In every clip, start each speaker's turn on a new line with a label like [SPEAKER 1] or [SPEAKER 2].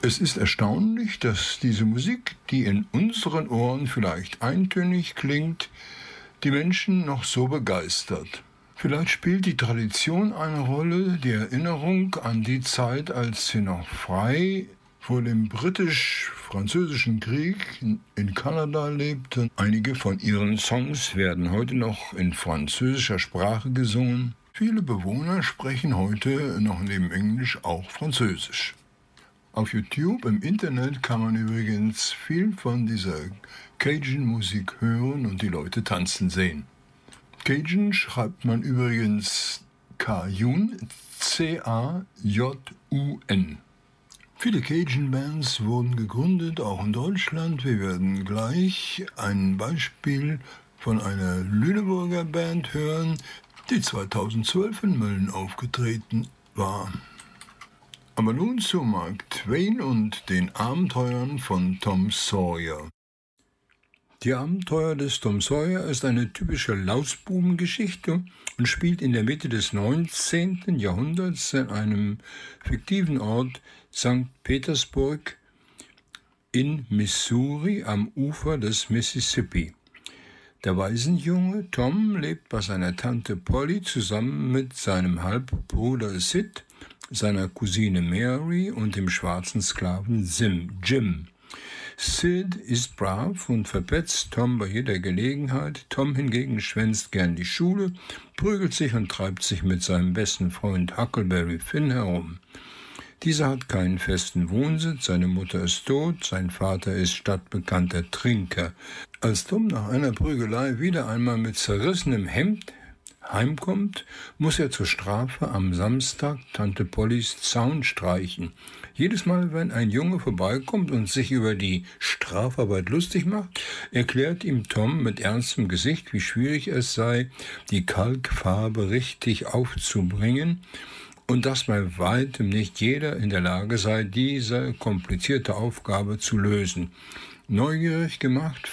[SPEAKER 1] Es ist erstaunlich, dass diese Musik, die in unseren Ohren vielleicht eintönig klingt, die Menschen noch so begeistert. Vielleicht spielt die Tradition eine Rolle, die Erinnerung an die Zeit, als sie noch frei vor dem britisch-französischen Krieg in Kanada lebten. Einige von ihren Songs werden heute noch in französischer Sprache gesungen. Viele Bewohner sprechen heute noch neben Englisch auch Französisch. Auf YouTube im Internet kann man übrigens viel von dieser Cajun-Musik hören und die Leute tanzen sehen. Cajun schreibt man übrigens Cajun, C-A-J-U-N. Viele Cajun-Bands wurden gegründet, auch in Deutschland. Wir werden gleich ein Beispiel von einer Lüneburger Band hören, die 2012 in Mölln aufgetreten war. Aber nun zu Mark Twain und den Abenteuern von Tom Sawyer. Die Abenteuer des Tom Sawyer ist eine typische Lausbubengeschichte und spielt in der Mitte des 19. Jahrhunderts in einem fiktiven Ort St. Petersburg in Missouri am Ufer des Mississippi. Der Waisenjunge Tom lebt bei seiner Tante Polly zusammen mit seinem Halbbruder Sid, seiner Cousine Mary und dem schwarzen Sklaven Jim. Sid ist brav und verpetzt Tom bei jeder Gelegenheit. Tom hingegen schwänzt gern die Schule, prügelt sich und treibt sich mit seinem besten Freund Huckleberry Finn herum. Dieser hat keinen festen Wohnsitz, seine Mutter ist tot, sein Vater ist stadtbekannter Trinker. Als Tom nach einer Prügelei wieder einmal mit zerrissenem Hemd heimkommt, muss er zur Strafe am Samstag Tante Pollys Zaun streichen. Jedes Mal, wenn ein Junge vorbeikommt und sich über die Strafarbeit lustig macht, erklärt ihm Tom mit ernstem Gesicht, wie schwierig es sei, die Kalkfarbe richtig aufzubringen und dass bei weitem nicht jeder in der Lage sei, diese komplizierte Aufgabe zu lösen. Neugierig gemacht,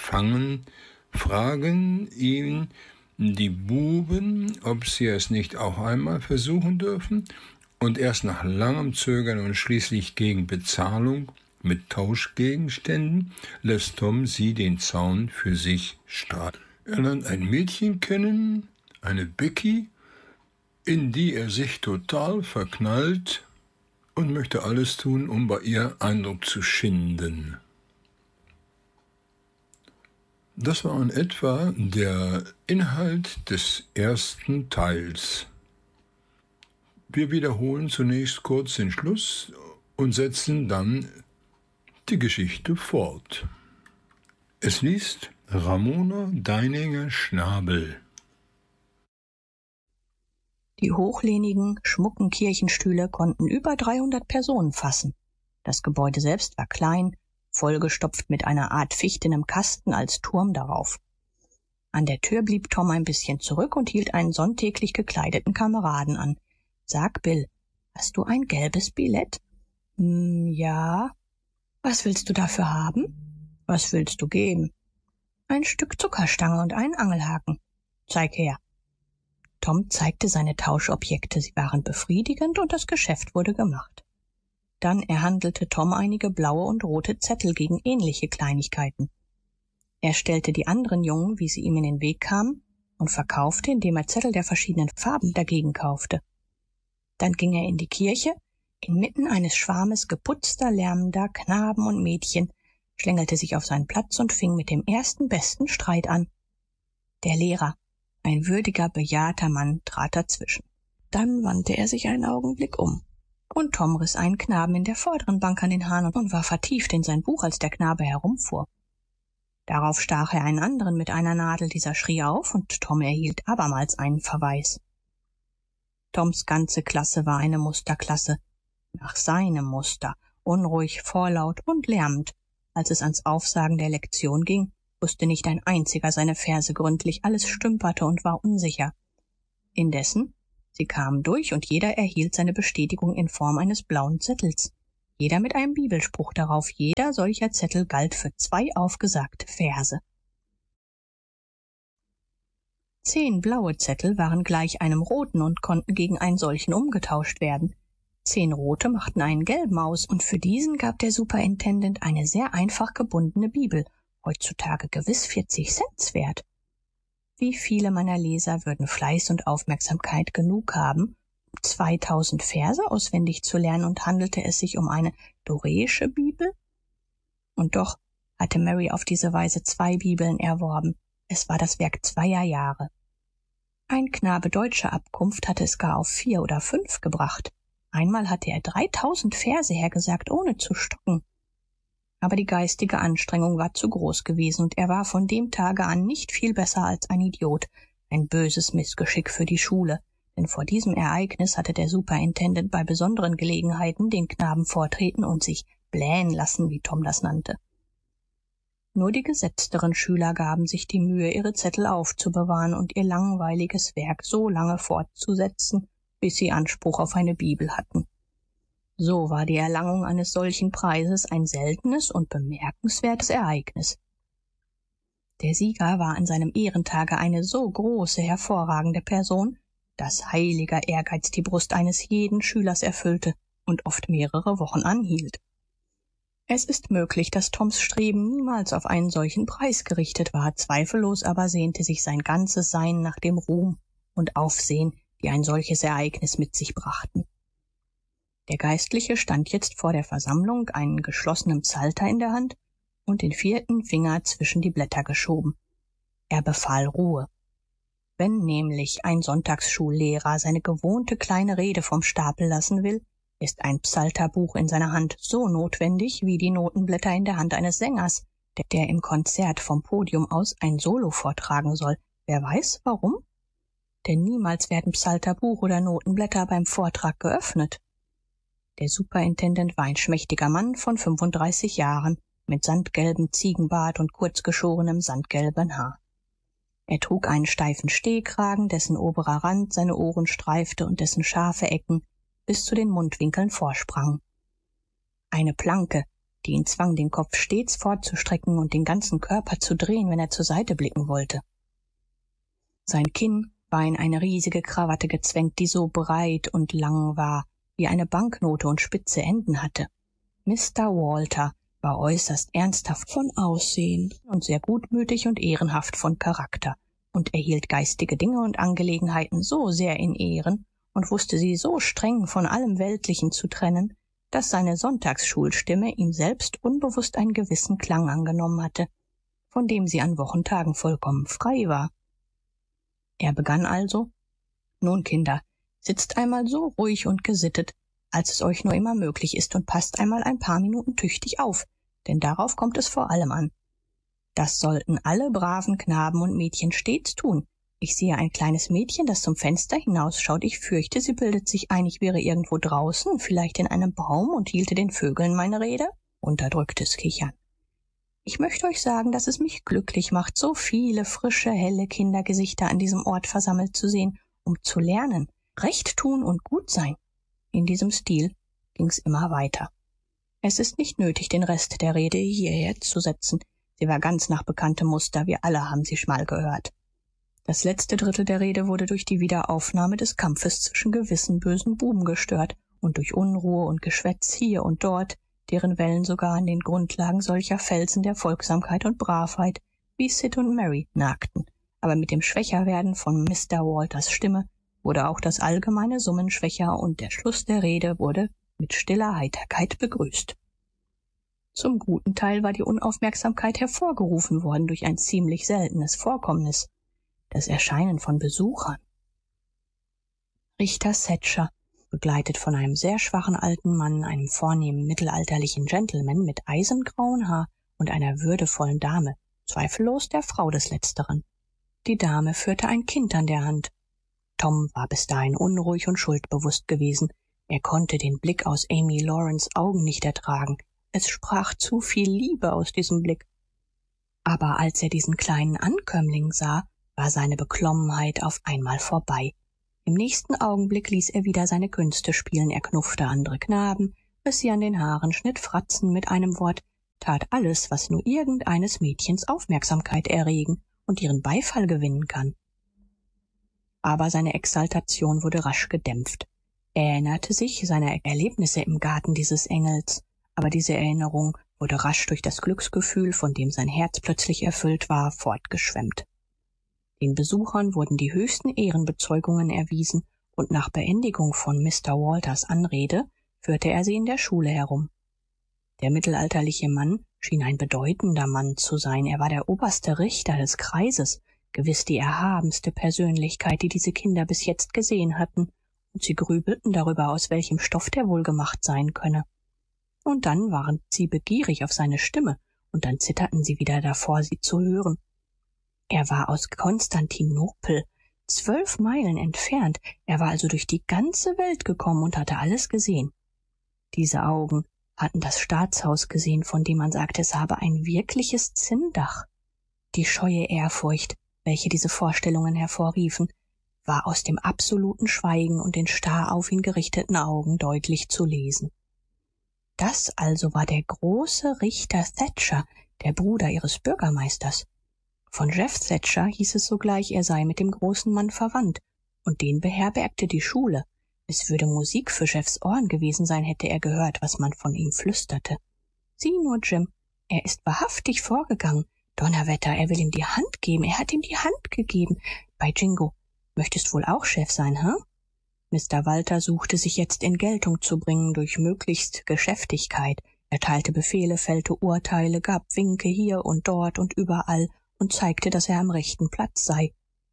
[SPEAKER 1] fragen ihn die Buben, ob sie es nicht auch einmal versuchen dürfen, und erst nach langem Zögern und schließlich gegen Bezahlung mit Tauschgegenständen lässt Tom sie den Zaun für sich streichen. Er lernt ein Mädchen kennen, eine Becky, in die er sich total verknallt und möchte alles tun, um bei ihr Eindruck zu schinden. Das war in etwa der Inhalt des ersten Teils. Wir wiederholen zunächst kurz den Schluss und setzen dann die Geschichte fort. Es liest Ramona Deininger-Schnabel.
[SPEAKER 2] Die hochlehnigen, schmucken Kirchenstühle konnten über 300 Personen fassen. Das Gebäude selbst war klein, vollgestopft mit einer Art fichtenem Kasten als Turm darauf. An der Tür blieb Tom ein bisschen zurück und hielt einen sonntäglich gekleideten Kameraden an. »Sag, Bill, hast du ein gelbes Billett?« »Ja.« »Was willst du dafür haben?« »Was willst du geben?« »Ein Stück Zuckerstange und einen Angelhaken.« »Zeig her.« Tom zeigte seine Tauschobjekte. Sie waren befriedigend und das Geschäft wurde gemacht. Dann erhandelte Tom einige blaue und rote Zettel gegen ähnliche Kleinigkeiten. Er stellte die anderen Jungen, wie sie ihm in den Weg kamen, und verkaufte, indem er Zettel der verschiedenen Farben dagegen kaufte. Dann ging er in die Kirche, inmitten eines Schwarmes geputzter, lärmender Knaben und Mädchen, schlängelte sich auf seinen Platz und fing mit dem ersten besten Streit an. Der Lehrer, ein würdiger, bejahrter Mann, trat dazwischen. Dann wandte er sich einen Augenblick um. Und Tom riss einen Knaben in der vorderen Bank an den Haaren und war vertieft in sein Buch, als der Knabe herumfuhr. Darauf stach er einen anderen mit einer Nadel, dieser schrie auf, und Tom erhielt abermals einen Verweis. Toms ganze Klasse war eine Musterklasse, nach seinem Muster, unruhig, vorlaut und lärmend. Als es ans Aufsagen der Lektion ging, wusste nicht ein einziger seine Verse gründlich, alles stümperte und war unsicher. Indessen, sie kamen durch und jeder erhielt seine Bestätigung in Form eines blauen Zettels. Jeder mit einem Bibelspruch darauf. Jeder solcher Zettel galt für 2 aufgesagte Verse. 10 blaue Zettel waren gleich einem roten und konnten gegen einen solchen umgetauscht werden. 10 rote machten einen gelben aus, und für diesen gab der Superintendent eine sehr einfach gebundene Bibel, heutzutage gewiss 40 Cent wert. Wie viele meiner Leser würden Fleiß und Aufmerksamkeit genug haben, um 2000 Verse auswendig zu lernen, und handelte es sich um eine doreische Bibel? Und doch hatte Mary auf diese Weise 2 Bibeln erworben. Es war das Werk 2 Jahre. Ein Knabe deutscher Abkunft hatte es gar auf 4 oder 5 gebracht. Einmal hatte er 3000 Verse hergesagt, ohne zu stocken. Aber die geistige Anstrengung war zu groß gewesen, und er war von dem Tage an nicht viel besser als ein Idiot, ein böses Missgeschick für die Schule, denn vor diesem Ereignis hatte der Superintendent bei besonderen Gelegenheiten den Knaben vortreten und sich blähen lassen, wie Tom das nannte. Nur die gesetzteren Schüler gaben sich die Mühe, ihre Zettel aufzubewahren und ihr langweiliges Werk so lange fortzusetzen, bis sie Anspruch auf eine Bibel hatten. So war die Erlangung eines solchen Preises ein seltenes und bemerkenswertes Ereignis. Der Sieger war an seinem Ehrentage eine so große, hervorragende Person, dass heiliger Ehrgeiz die Brust eines jeden Schülers erfüllte und oft mehrere Wochen anhielt. Es ist möglich, dass Toms Streben niemals auf einen solchen Preis gerichtet war, zweifellos aber sehnte sich sein ganzes Sein nach dem Ruhm und Aufsehen, die ein solches Ereignis mit sich brachten. Der Geistliche stand jetzt vor der Versammlung, einen geschlossenen Psalter in der Hand und den 4. Finger zwischen die Blätter geschoben. Er befahl Ruhe. Wenn nämlich ein Sonntagsschullehrer seine gewohnte kleine Rede vom Stapel lassen will, ist ein Psalterbuch in seiner Hand so notwendig wie die Notenblätter in der Hand eines Sängers, der im Konzert vom Podium aus ein Solo vortragen soll. Wer weiß, warum? Denn niemals werden Psalterbuch oder Notenblätter beim Vortrag geöffnet. Der Superintendent war ein schmächtiger Mann von 35 Jahren, mit sandgelbem Ziegenbart und kurzgeschorenem sandgelben Haar. Er trug einen steifen Stehkragen, dessen oberer Rand seine Ohren streifte und dessen scharfe Ecken bis zu den Mundwinkeln vorsprangen. Eine Planke, die ihn zwang, den Kopf stets fortzustrecken und den ganzen Körper zu drehen, wenn er zur Seite blicken wollte. Sein Kinn war in eine riesige Krawatte gezwängt, die so breit und lang war, wie eine Banknote und spitze Enden hatte. Mr. Walter war äußerst ernsthaft von Aussehen und sehr gutmütig und ehrenhaft von Charakter und erhielt geistige Dinge und Angelegenheiten so sehr in Ehren und wusste sie so streng von allem Weltlichen zu trennen, dass seine Sonntagsschulstimme ihm selbst unbewusst einen gewissen Klang angenommen hatte, von dem sie an Wochentagen vollkommen frei war. Er begann also: Nun, Kinder, sitzt einmal so ruhig und gesittet, als es euch nur immer möglich ist, und passt einmal ein paar Minuten tüchtig auf, denn darauf kommt es vor allem an. Das sollten alle braven Knaben und Mädchen stets tun. Ich sehe ein kleines Mädchen, das zum Fenster hinausschaut. Ich fürchte, sie bildet sich ein, ich wäre irgendwo draußen, vielleicht in einem Baum, und hielte den Vögeln meine Rede. Unterdrücktes Kichern. Ich möchte euch sagen, dass es mich glücklich macht, so viele frische, helle Kindergesichter an diesem Ort versammelt zu sehen, um zu lernen, Recht tun und gut sein. In diesem Stil ging's immer weiter. Es ist nicht nötig, den Rest der Rede hierher zu setzen. Sie war ganz nach bekanntem Muster, wir alle haben sie schon mal gehört. Das letzte Drittel der Rede wurde durch die Wiederaufnahme des Kampfes zwischen gewissen bösen Buben gestört und durch Unruhe und Geschwätz hier und dort, deren Wellen sogar an den Grundlagen solcher Felsen der Folgsamkeit und Bravheit wie Sid und Mary nagten. Aber mit dem Schwächerwerden von Mr. Walters Stimme wurde auch das allgemeine Summen schwächer und der Schluss der Rede wurde mit stiller Heiterkeit begrüßt. Zum guten Teil war die Unaufmerksamkeit hervorgerufen worden durch ein ziemlich seltenes Vorkommnis, das Erscheinen von Besuchern. Richter Thatcher, begleitet von einem sehr schwachen alten Mann, einem vornehmen mittelalterlichen Gentleman mit eisengrauem Haar und einer würdevollen Dame, zweifellos der Frau des Letzteren. Die Dame führte ein Kind an der Hand. Tom war bis dahin unruhig und schuldbewusst gewesen. Er konnte den Blick aus Amy Lawrence Augen nicht ertragen. Es sprach zu viel Liebe aus diesem Blick. Aber als er diesen kleinen Ankömmling sah, war seine Beklommenheit auf einmal vorbei. Im nächsten Augenblick ließ er wieder seine Künste spielen. Er knuffte andere Knaben, riss sie an den Haaren, schnitt Fratzen, mit einem Wort, tat alles, was nur irgendeines Mädchens Aufmerksamkeit erregen und ihren Beifall gewinnen kann. Aber seine Exaltation wurde rasch gedämpft. Er erinnerte sich seiner Erlebnisse im Garten dieses Engels, aber diese Erinnerung wurde rasch durch das Glücksgefühl, von dem sein Herz plötzlich erfüllt war, fortgeschwemmt. Den Besuchern wurden die höchsten Ehrenbezeugungen erwiesen, und nach Beendigung von Mr. Walters Anrede führte er sie in der Schule herum. Der mittelalterliche Mann schien ein bedeutender Mann zu sein. Er war der oberste Richter des Kreises, gewiß die erhabenste Persönlichkeit, die diese Kinder bis jetzt gesehen hatten, und sie grübelten darüber, aus welchem Stoff der wohl gemacht sein könne. Und dann waren sie begierig auf seine Stimme, und dann zitterten sie wieder davor, sie zu hören. Er war aus Konstantinopel, 12 Meilen entfernt. Er war also durch die ganze Welt gekommen und hatte alles gesehen. Diese Augen hatten das Staatshaus gesehen, von dem man sagte, es habe ein wirkliches Zinndach. Die scheue Ehrfurcht, welche diese Vorstellungen hervorriefen, war aus dem absoluten Schweigen und den starr auf ihn gerichteten Augen deutlich zu lesen. Das also war der große Richter Thatcher, der Bruder ihres Bürgermeisters. Von Jeff Thatcher hieß es sogleich, er sei mit dem großen Mann verwandt, und den beherbergte die Schule. Es würde Musik für Jeffs Ohren gewesen sein, hätte er gehört, was man von ihm flüsterte. Sieh nur, Jim, er ist wahrhaftig vorgegangen. Donnerwetter, er will ihm die Hand geben, er hat ihm die Hand gegeben. Bei Jingo, möchtest wohl auch Chef sein, hm? Mr. Walter suchte sich jetzt in Geltung zu bringen durch möglichst Geschäftigkeit. Er teilte Befehle, fällte Urteile, gab Winke hier und dort und überall und zeigte, dass er am rechten Platz sei.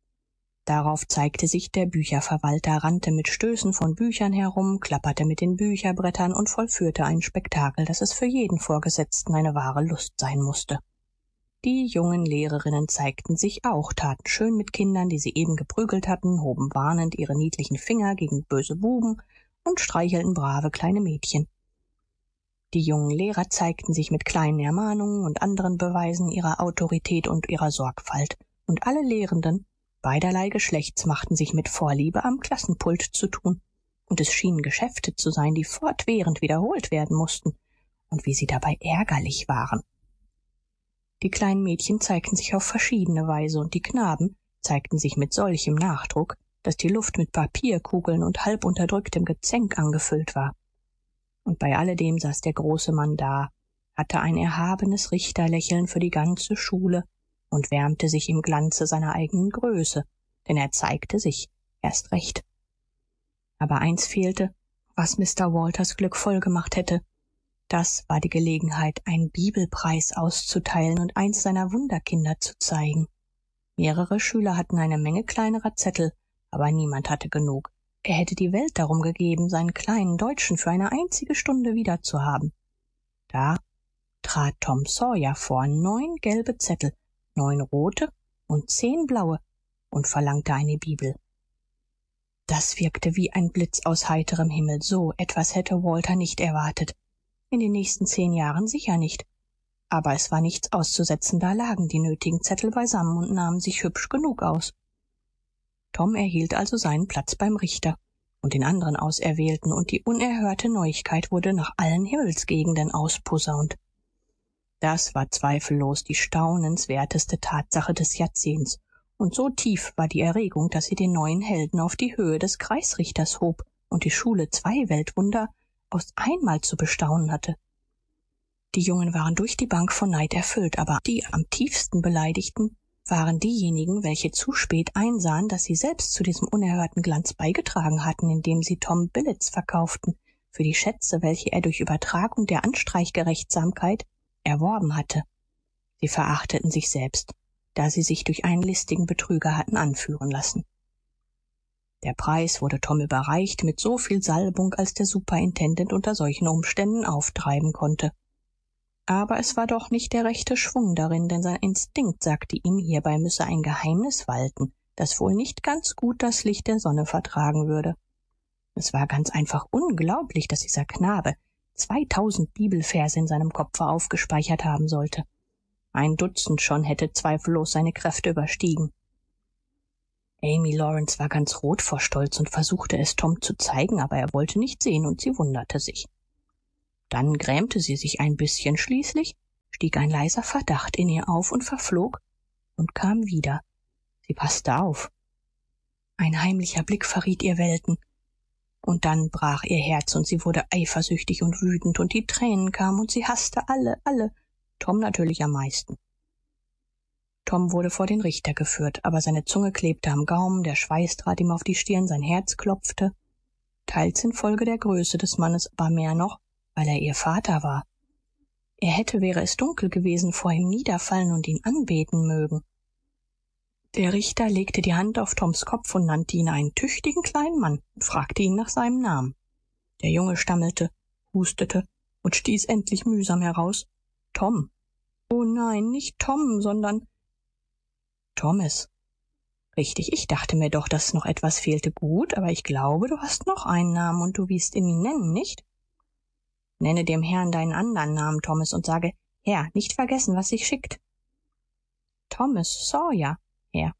[SPEAKER 2] Darauf zeigte sich der Bücherverwalter, rannte mit Stößen von Büchern herum, klapperte mit den Bücherbrettern und vollführte ein Spektakel, das es für jeden Vorgesetzten eine wahre Lust sein musste. Die jungen Lehrerinnen zeigten sich auch, taten schön mit Kindern, die sie eben geprügelt hatten, hoben warnend ihre niedlichen Finger gegen böse Buben und streichelten brave kleine Mädchen. Die jungen Lehrer zeigten sich mit kleinen Ermahnungen und anderen Beweisen ihrer Autorität und ihrer Sorgfalt, und alle Lehrenden beiderlei Geschlechts machten sich mit Vorliebe am Klassenpult zu tun, und es schienen Geschäfte zu sein, die fortwährend wiederholt werden mussten, und wie sie dabei ärgerlich waren. Die kleinen Mädchen zeigten sich auf verschiedene Weise, und die Knaben zeigten sich mit solchem Nachdruck, dass die Luft mit Papierkugeln und halb unterdrücktem Gezänk angefüllt war. Und bei alledem saß der große Mann da, hatte ein erhabenes Richterlächeln für die ganze Schule und wärmte sich im Glanze seiner eigenen Größe, denn er zeigte sich erst recht. Aber eins fehlte, was Mr. Walters Glück voll gemacht hätte. Das war die Gelegenheit, einen Bibelpreis auszuteilen und eins seiner Wunderkinder zu zeigen. Mehrere Schüler hatten eine Menge kleinerer Zettel, aber niemand hatte genug. Er hätte die Welt darum gegeben, seinen kleinen Deutschen für eine einzige Stunde wiederzuhaben. Da trat Tom Sawyer vor, 9 gelbe Zettel, 9 rote und 10 blaue, und verlangte eine Bibel. Das wirkte wie ein Blitz aus heiterem Himmel. So etwas hätte Walter nicht erwartet. In den nächsten 10 Jahren sicher nicht. Aber es war nichts auszusetzen, da lagen die nötigen Zettel beisammen und nahmen sich hübsch genug aus. Tom erhielt also seinen Platz beim Richter und den anderen Auserwählten, und die unerhörte Neuigkeit wurde nach allen Himmelsgegenden ausposaunt. Das war zweifellos die staunenswerteste Tatsache des Jahrzehnts, und so tief war die Erregung, dass sie den neuen Helden auf die Höhe des Kreisrichters hob und die Schule 2 Weltwunder aus einmal zu bestaunen hatte. Die Jungen waren durch die Bank von Neid erfüllt, aber die am tiefsten beleidigten waren diejenigen, welche zu spät einsahen, dass sie selbst zu diesem unerhörten Glanz beigetragen hatten, indem sie Tom Billets verkauften für die Schätze, welche er durch Übertragung der Anstreichgerechtsamkeit erworben hatte. Sie verachteten sich selbst, da sie sich durch einen listigen Betrüger hatten anführen lassen. Der Preis wurde Tom überreicht mit so viel Salbung, als der Superintendent unter solchen Umständen auftreiben konnte. Aber es war doch nicht der rechte Schwung darin, denn sein Instinkt sagte ihm, hierbei müsse ein Geheimnis walten, das wohl nicht ganz gut das Licht der Sonne vertragen würde. Es war ganz einfach unglaublich, dass dieser Knabe 2000 Bibelverse in seinem Kopfe aufgespeichert haben sollte. 1 Dutzend schon hätte zweifellos seine Kräfte überstiegen. Amy Lawrence war ganz rot vor Stolz und versuchte es Tom zu zeigen, aber er wollte nicht sehen und sie wunderte sich. Dann grämte sie sich ein bisschen, schließlich stieg ein leiser Verdacht in ihr auf und verflog und kam wieder. Sie passte auf. Ein heimlicher Blick verriet ihr Welten. Und dann brach ihr Herz und sie wurde eifersüchtig und wütend und die Tränen kamen und sie hasste alle, Tom natürlich am meisten. Tom wurde vor den Richter geführt, aber seine Zunge klebte am Gaumen, der Schweiß trat ihm auf die Stirn, sein Herz klopfte, teils infolge der Größe des Mannes, aber mehr noch, weil er ihr Vater war. Er hätte, wäre es dunkel gewesen, vor ihm niederfallen und ihn anbeten mögen. Der Richter legte die Hand auf Toms Kopf und nannte ihn einen tüchtigen kleinen Mann und fragte ihn nach seinem Namen. Der Junge stammelte, hustete und stieß endlich mühsam heraus: Tom. Oh nein, nicht Tom, sondern Thomas. Richtig, ich dachte mir doch, dass noch etwas fehlte. Gut, aber ich glaube, du hast noch einen Namen und du wirst ihn mir nennen, nicht? Nenne dem Herrn deinen anderen Namen, Thomas, und sage: Herr, nicht vergessen, was sich schickt. Thomas Sawyer, Herr.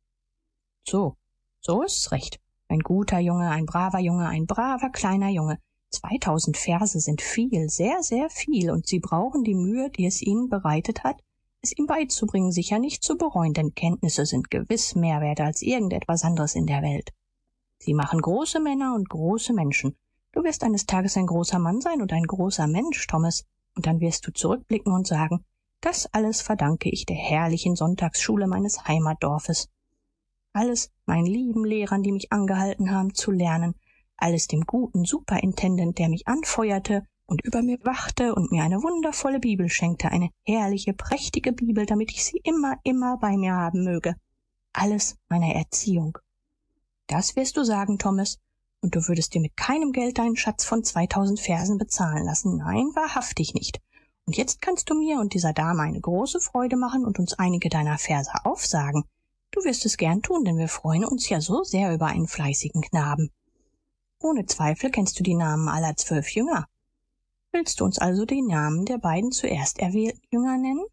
[SPEAKER 2] So ist's recht. Ein guter Junge, ein braver kleiner Junge. 2000 Verse sind viel, sehr, sehr viel, und Sie brauchen die Mühe, die es Ihnen bereitet hat, es ihm beizubringen, sicher nicht zu bereuen, denn Kenntnisse sind gewiss mehr wert als irgendetwas anderes in der Welt. Sie machen große Männer und große Menschen. Du wirst eines Tages ein großer Mann sein und ein großer Mensch, Thomas, und dann wirst du zurückblicken und sagen: Das alles verdanke ich der herrlichen Sonntagsschule meines Heimatdorfes. Alles meinen lieben Lehrern, die mich angehalten haben zu lernen, alles dem guten Superintendent, der mich anfeuerte und über mir wachte und mir eine wundervolle Bibel schenkte, eine herrliche, prächtige Bibel, damit ich sie immer bei mir haben möge. Alles meiner Erziehung. Das wirst du sagen, Thomas, und du würdest dir mit keinem Geld deinen Schatz von 2000 Versen bezahlen lassen. Nein, wahrhaftig nicht. Und jetzt kannst du mir und dieser Dame eine große Freude machen und uns einige deiner Verse aufsagen. Du wirst es gern tun, denn wir freuen uns ja so sehr über einen fleißigen Knaben. Ohne Zweifel kennst du die Namen aller 12 Jünger. Willst du uns also die Namen der beiden zuerst erwählten Jünger nennen?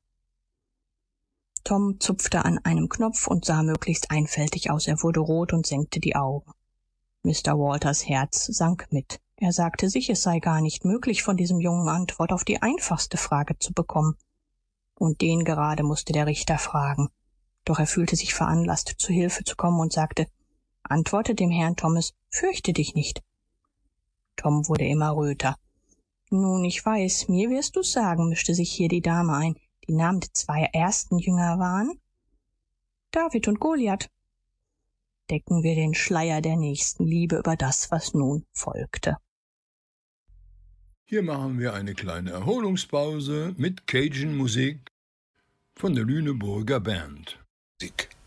[SPEAKER 2] Tom zupfte an einem Knopf und sah möglichst einfältig aus. Er wurde rot und senkte die Augen. Mr. Walters Herz sank mit. Er sagte sich, es sei gar nicht möglich, von diesem Jungen Antwort auf die einfachste Frage zu bekommen. Und den gerade musste der Richter fragen. Doch er fühlte sich veranlasst, zu Hilfe zu kommen und sagte: Antworte dem Herrn Thomas, fürchte dich nicht. Tom wurde immer röter. Nun, ich weiß, mir wirst du's sagen, mischte sich hier die Dame ein. Die Namen der 2 ersten Jünger waren David und Goliath. Decken wir den Schleier der Nächstenliebe über das, was nun folgte.
[SPEAKER 1] Hier machen wir eine kleine Erholungspause mit Cajun-Musik von der Lüneburger Band. Musik.